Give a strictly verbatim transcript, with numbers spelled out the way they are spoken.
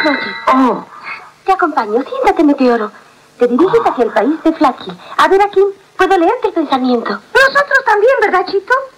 Buenas noches. Oh. Te acompaño. Siéntate, Meteoro. Te diriges hacia el país de Flaki. A ver, aquí, puedo leerte el pensamiento. Nosotros también, ¿verdad, Chito?